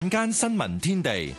晚間新聞天地，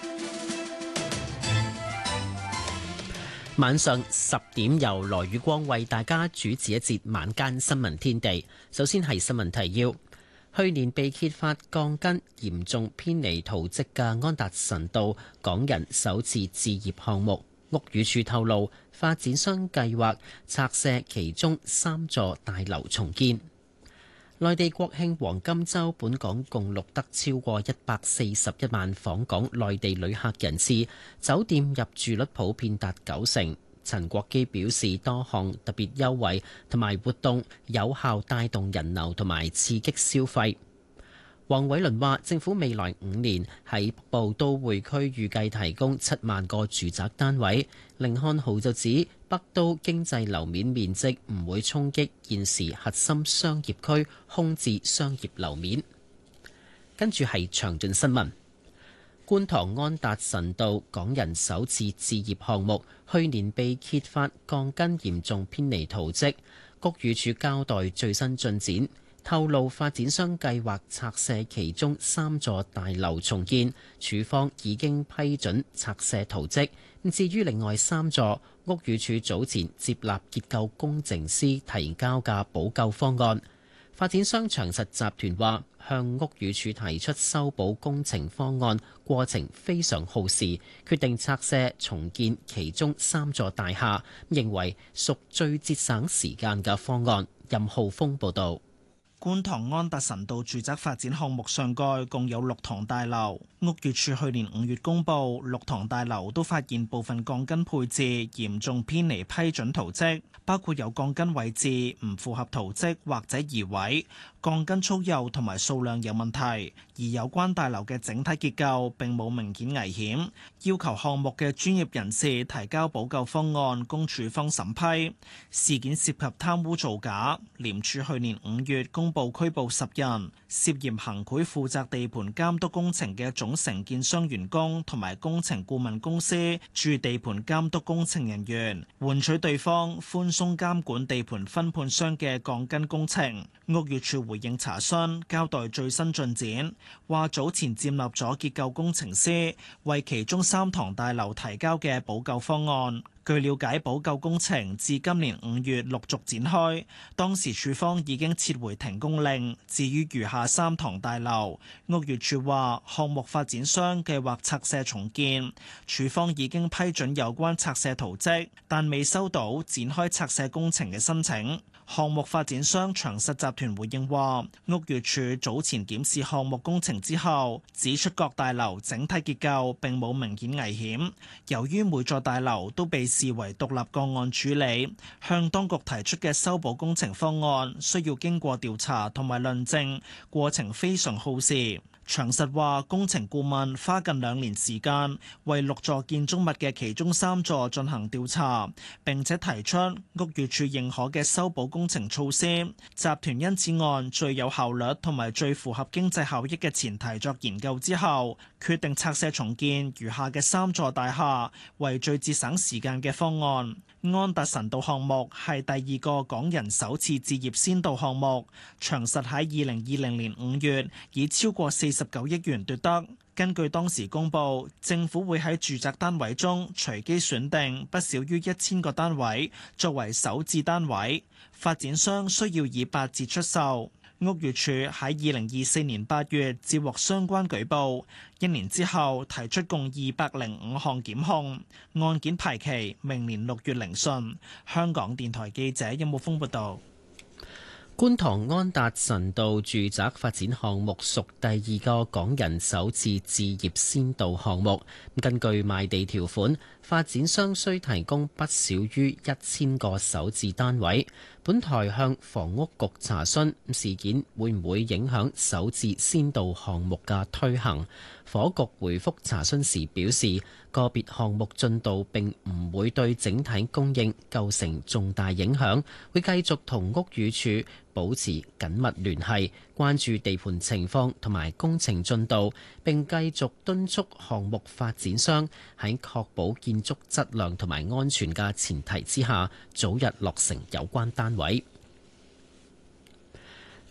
晚上10點由羅宇光為大家主持一節晚間新聞天地。首先係新聞提要：去年被揭發鋼筋嚴重偏離圖則嘅安達臣道港人首次置業項目，屋宇署透露，發展商計劃拆卸其中3座大樓重建。內地國慶黃金週，本港共錄得超過141萬訪港內地旅客人次，酒店入住率普遍達90%。陳國基表示，多項特別優惠同埋活動有效帶動人流同埋刺激消費。黃偉綸話，政府未來5年喺北部都會區預計提供7萬個住宅單位。甯漢豪就指，北都經濟樓面面積唔會衝擊現時核心商業區空置商業樓面。跟住係詳盡新聞。觀塘安達臣道港人首次置業項目，去年被揭發鋼筋嚴重偏離圖則，屋宇署交代最新進展。透露發展商計劃拆卸其中3座大樓重建，署方已經批准拆卸圖則。至於另外3座，屋宇署早前接納結構工程師提交嘅補救方案。發展商長實集團話，向屋宇署提出修補工程方案過程非常耗時，決定拆卸重建其中3座大廈，認為屬最節省時間嘅方案。任浩峰報導。 觀塘安達臣道住宅發展項目上蓋共有6幢大樓，屋宇署去年5月公布，6幢大樓都發現部分鋼筋配置嚴重偏離批准圖則，包括有鋼筋位置唔符合圖則或者移位，鋼筋粗幼同埋數量有問題，而有關大樓嘅整體結構並冇明顯危險，要求項目嘅專業人士提交補救方案供署方審批。事件涉及貪污造假，廉署去年5月公布拘捕10人，涉嫌行賄負責地盤監督工程嘅總承建商員工同埋工程顧問公司駐地盤監督工程人員，換取對方寬鬆監管地盤分判商嘅鋼筋工程。屋宇署回應查詢，交代最新進展，話早前接納咗結構工程師為其中3幢大樓提交嘅補救方案。據了解，補救工程自今年5月陸續展開，當時署方已經撤回停工令。至於餘下3幢大樓，屋宇署話項目發展商計劃拆卸重建，署方已經批准有關拆卸圖則，但未收到展開拆卸工程嘅申請。項目發展商長實集團回應話，屋宇署早前檢視項目工程之後，指出各大樓整體結構並冇明顯危險。由於每座大樓都被視為獨立個案處理，向當局提出嘅修補工程方案需要經過調查同埋論證，過程非常耗時。長實話，工程顧問花近2年時間為6座建築物嘅其中3座進行調查，並且提出屋宇署認可嘅修補工程措施。集團因此按最有效率同埋最符合經濟效益嘅前提作研究之後，決定拆卸重建餘下嘅3座大廈，為最節省時間嘅方案。安達臣道項目係第2個港人首次置業先導項目，長實喺2020年5月以超過49億元奪得。根據當時公佈，政府會喺住宅單位中隨機選定不少於1000個單位作為首置單位，發展商需要以8折出售。屋宇署喺2024年8月接獲相關舉報，1年之後提出共205項檢控，案件排期明年6月聆訊。香港電台記者任木峰報道。 觀塘安達臣道住宅發展項目屬第2個港人首次置業先導項目。根據賣地條款，發展商需提供不少於1000個首置單位。本台向房屋局查詢事件會唔會影響首置先導項目嘅推行，房屋局回覆查詢時表示，個別項目進度並唔會對整體供應構成重大影響，會繼續同屋宇署保持緊密聯繫，關注地盤情況同埋工程進度，並繼續敦促項目發展商喺確保建築質量同埋安全嘅前提之下，早日落成有關單位。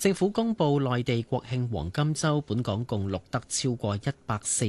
政府公布內地國慶黃金週，本港共錄得超過140